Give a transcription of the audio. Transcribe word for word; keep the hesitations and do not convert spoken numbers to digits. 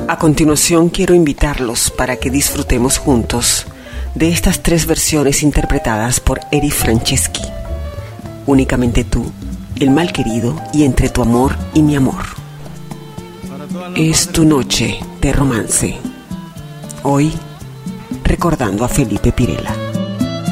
A continuación quiero invitarlos para que disfrutemos juntos de estas tres versiones interpretadas por Eri Franceschi. Únicamente tú, el mal querido y entre tu amor y mi amor. Es tu noche de romance. Hoy, recordando a Felipe Pirela.